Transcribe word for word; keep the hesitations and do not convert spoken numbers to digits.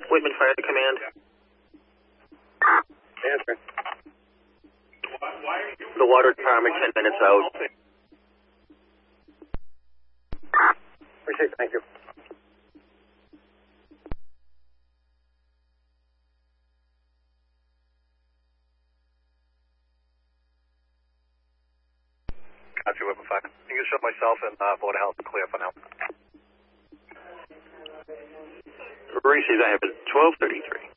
Whitman Fire Command. Answer. The water department, ten minutes out. Appreciate it, thank you. Copy, Whitman Fire. You can show myself and uh, Board of Health clear for now. Reese's, I have a twelve thirty-three.